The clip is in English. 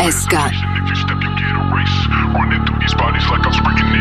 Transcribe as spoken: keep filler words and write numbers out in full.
Esca. If you step, you get erased. Running through these bodies like I'm sprinting